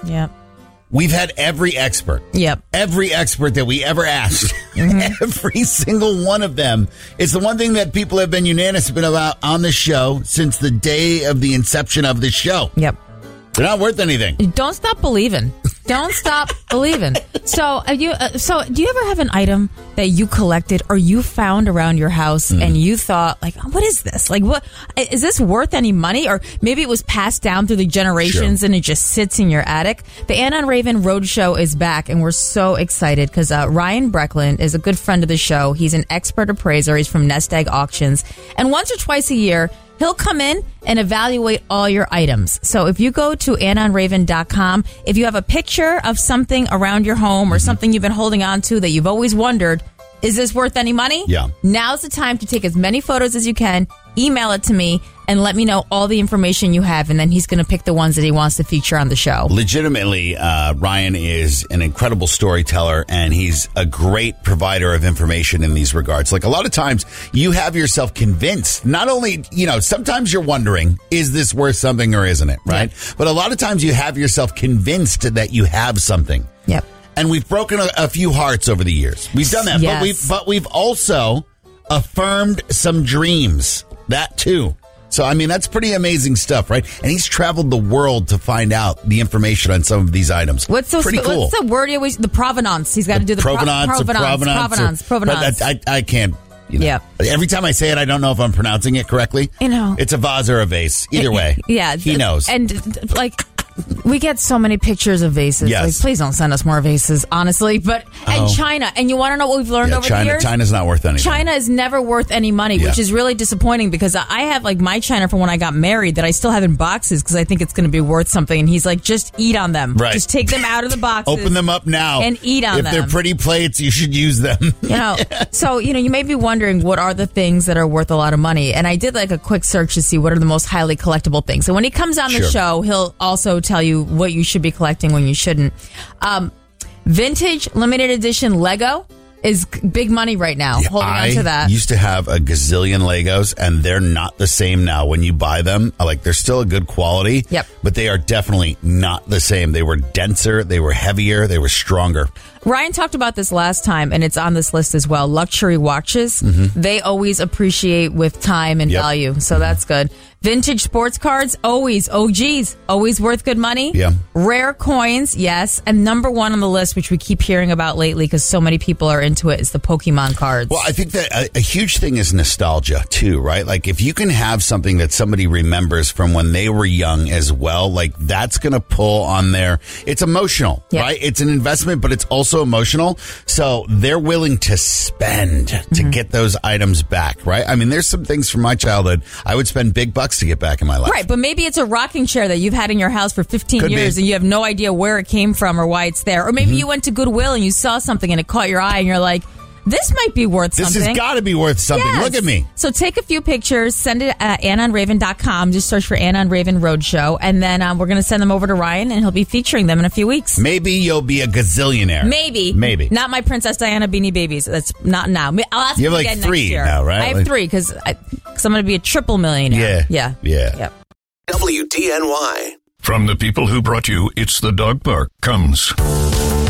Yep. We've had every expert. Yep. Every expert that we ever asked. Every single one of them. It's the one thing that people have been unanimous about on the show since the day of the inception of the show. Yep. They're not worth anything. Don't stop believing. Don't stop believing. So, do you ever have an item that you collected or you found around your house and you thought, like, what is this? Like, what is this worth any money? Or maybe it was passed down through the generations and it just sits in your attic. The Anna and Raven Roadshow is back, and we're so excited because Ryan Brecklin is a good friend of the show. He's an expert appraiser. He's from Nest Egg Auctions, and once or twice a year, he'll come in and evaluate all your items. So if you go to AnnaandRaven.com, if you have a picture of something around your home or something you've been holding on to that you've always wondered, is this worth any money? Yeah. Now's the time to take as many photos as you can, email it to me, and let me know all the information you have, and then he's going to pick the ones that he wants to feature on the show. Legitimately, Ryan is an incredible storyteller, and he's a great provider of information in these regards. Like, a lot of times, you have yourself convinced. Not only, sometimes you're wondering, is this worth something or isn't it, right? Yeah. But a lot of times you have yourself convinced that you have something. Yep. And we've broken a few hearts over the years. We've done that, yes. but we've also affirmed some dreams. That too. So, I mean, that's pretty amazing stuff, right? And he's traveled the world to find out the information on some of these items. What's the word he always... The provenance. He's got to do the provenance. But I can't... Yeah. Every time I say it, I don't know if I'm pronouncing it correctly. It's a vase or a vase. Either way. Yeah. He knows. And, like... We get so many pictures of vases. Yes. Like, please don't send us more vases, honestly. But and China, and you want to know what we've learned over the years? China's not worth anything. China is never worth any money, which is really disappointing because I have like my China from when I got married that I still have in boxes because I think it's going to be worth something. And he's like, just eat on them. Right. Just take them out of the boxes. Open them up now and eat on them. If they're pretty plates, you should use them. So you may be wondering what are the things that are worth a lot of money. And I did like a quick search to see what are the most highly collectible things. So when he comes on the show, he'll also tell you what you should be collecting when you shouldn't. Vintage limited edition Lego is big money right now. Yeah, holding on to that. I used to have a gazillion Legos, and they're not the same now. When you buy them, like, they're still a good quality. Yep. But they are definitely not the same. They were denser, they were heavier, they were stronger. Ryan talked about this last time, and it's on this list as well. Luxury watches, they always appreciate with time and value, so that's good. Vintage sports cards, always OGs, always worth good money. Yeah. Rare coins, yes. And number one on the list, which we keep hearing about lately because so many people are into it, is the Pokemon cards. Well, I think that a huge thing is nostalgia, too, right? Like, if you can have something that somebody remembers from when they were young as well, like, that's going to pull on their... It's emotional, right? It's an investment, but it's also emotional. So they're willing to spend to get those items back, right? I mean, there's some things from my childhood I would spend big bucks to get back in my life. Right, but maybe it's a rocking chair that you've had in your house for 15 years and you have no idea where it came from or why it's there. Or maybe you went to Goodwill and you saw something and it caught your eye and you're like, this might be worth something. This has got to be worth something. Yes. Look at me. So take a few pictures, send it at AnnaandRaven.com. Just search for Anna and Raven Roadshow. And then we're going to send them over to Ryan and he'll be featuring them in a few weweeks. Maybe you'll be a gazillionaire. Maybe. Not my Princess Diana Beanie Babies. That's not now. I'll ask you have again like 3 next year. now, right? I have 3 because I'm going to be a triple millionaire. Yeah. Yep. WDNY. From the people who brought you It's the Dog Park comes...